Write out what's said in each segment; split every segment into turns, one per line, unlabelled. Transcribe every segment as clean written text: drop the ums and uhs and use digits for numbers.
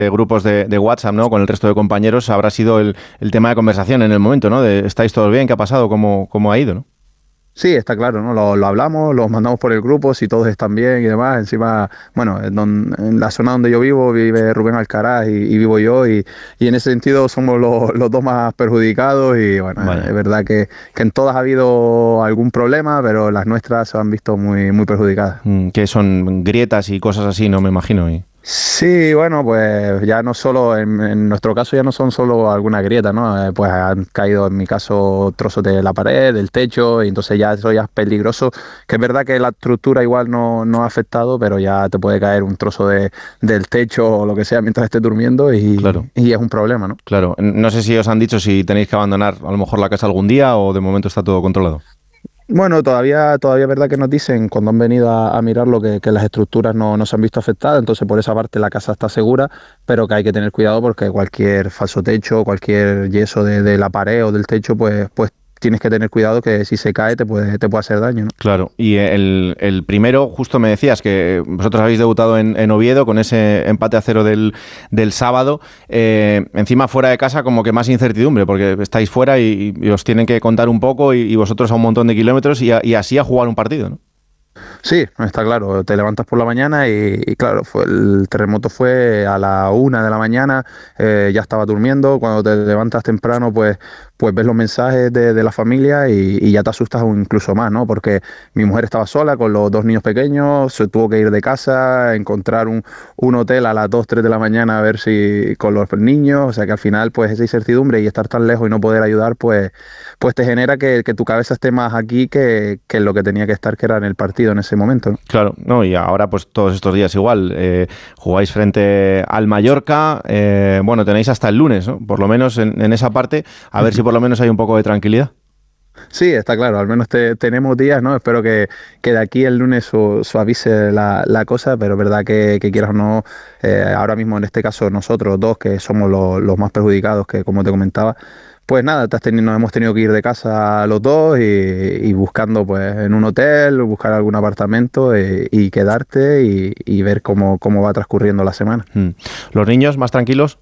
grupos de WhatsApp, ¿no? Con el resto de compañeros, habrá sido el tema de conversación en el momento, ¿no? De ¿estáis todos bien? ¿Qué ha pasado? ¿Cómo ha ido, no?
Sí, está claro, ¿no? Lo hablamos, lo mandamos por el grupo, si todos están bien y demás. Encima, bueno, en la zona donde yo vivo, vive Rubén Alcaraz y vivo yo, y en ese sentido somos los dos más perjudicados. Y bueno,
Vaya.
es verdad que en todas ha habido algún problema, pero las nuestras se han visto muy, muy perjudicadas.
Que son grietas y cosas así, no me imagino.
Sí, bueno, pues ya no solo, en nuestro caso ya no son solo algunas grietas, ¿no? Pues han caído en mi caso trozos de la pared, del techo, y entonces ya eso ya es peligroso, que es verdad que la estructura igual no ha afectado, pero ya te puede caer un trozo del techo o lo que sea mientras estés durmiendo
Claro,
y es un problema, ¿no?
claro. No sé si os han dicho si tenéis que abandonar a lo mejor la casa algún día o de momento está todo controlado.
Bueno, todavía es verdad que nos dicen cuando han venido a mirarlo que las estructuras no se han visto afectadas, entonces por esa parte la casa está segura, pero que hay que tener cuidado porque cualquier falso techo, cualquier yeso de la pared o del techo, pues tienes que tener cuidado que si se cae te puede hacer daño, ¿no?
Claro, y el primero, justo me decías que vosotros habéis debutado en Oviedo con ese empate a 0 del sábado, encima fuera de casa como que más incertidumbre, porque estáis fuera y os tienen que contar un poco y vosotros a un montón de kilómetros y así a jugar un partido, ¿no?
Sí, está claro, te levantas por la mañana y claro, el terremoto fue a la 1 de la mañana, ya estaba durmiendo, cuando te levantas temprano pues ves los mensajes de la familia y ya te asustas incluso más, ¿no? Porque mi mujer estaba sola con los dos niños pequeños, se tuvo que ir de casa, encontrar un hotel a las 2, 3 de la mañana a ver si con los niños, o sea que al final pues esa incertidumbre y estar tan lejos y no poder ayudar pues te genera que tu cabeza esté más aquí que en lo que tenía que estar, que era en el partido en ese momento, ¿no?
Claro, no, y ahora pues todos estos días igual, jugáis frente al Mallorca, bueno, tenéis hasta el lunes, ¿no? Por lo menos en esa parte, a ver si por lo menos hay un poco de tranquilidad.
Sí, está claro, al menos tenemos días, ¿no? Espero que de aquí el lunes suavice la cosa, pero es verdad que quieras o no, ahora mismo en este caso nosotros dos, que somos los más perjudicados, que como te comentaba, pues nada, nos hemos tenido que ir de casa los dos y buscando pues en un hotel, buscar algún apartamento y quedarte y ver cómo va transcurriendo la semana.
¿Los niños más tranquilos?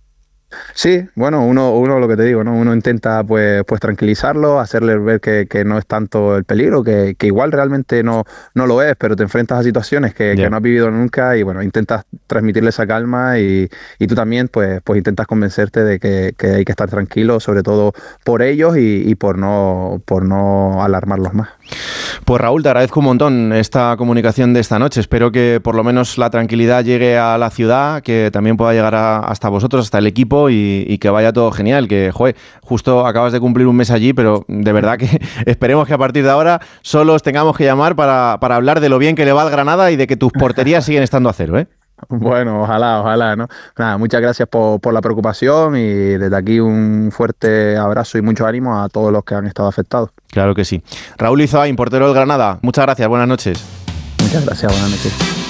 Sí, bueno, uno lo que te digo, ¿no? Uno intenta pues tranquilizarlo, hacerles ver que no es tanto el peligro, que igual realmente no lo es, pero te enfrentas a situaciones que
Ya.
no has vivido nunca y bueno, intentas transmitirle esa calma y tú también pues intentas convencerte de que hay que estar tranquilo, sobre todo por ellos y por no alarmarlos más.
Pues Raúl, te agradezco un montón esta comunicación de esta noche. Espero que por lo menos la tranquilidad llegue a la ciudad, que también pueda llegar hasta vosotros, hasta el equipo y que vaya todo genial. Que, joder, justo acabas de cumplir un mes allí, pero de verdad que esperemos que a partir de ahora solo os tengamos que llamar para hablar de lo bien que le va al Granada y de que tus porterías siguen estando a cero, ¿eh?
Bueno, ojalá, ¿no? Nada, muchas gracias por la preocupación y desde aquí un fuerte abrazo y mucho ánimo a todos los que han estado afectados.
Claro que sí. Raúl Izoain, portero del Granada, muchas gracias, buenas noches.
Muchas gracias, buenas noches.